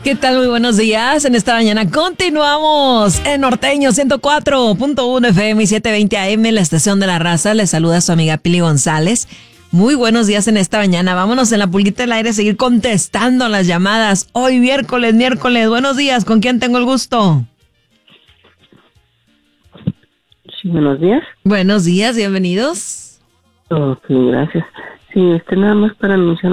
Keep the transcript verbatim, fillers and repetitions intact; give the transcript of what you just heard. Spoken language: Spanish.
¿Qué tal? Muy buenos días. En esta mañana continuamos en Norteño ciento cuatro punto uno F M y setecientos veinte A M, la estación de la raza. Les saluda su amiga Pili González. Muy buenos días en esta mañana. Vámonos en la pulguita del aire a seguir contestando las llamadas. Hoy miércoles, miércoles. Buenos días. ¿Con quién tengo el gusto? Sí, buenos días. Buenos días, bienvenidos. Ok, gracias. Sí, este nada más para anunciar